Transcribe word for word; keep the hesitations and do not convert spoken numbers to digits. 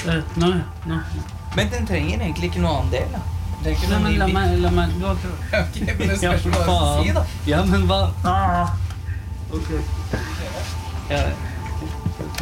Uh, nå, nå. Men den trenger egentlig ikke noe annen del, da. Det er ikke Nei, noe men ny la bil. meg, la meg, du har Ok, men det spørs hva du faen. si, da. Ja, men hva? Ah. Ok. Ja,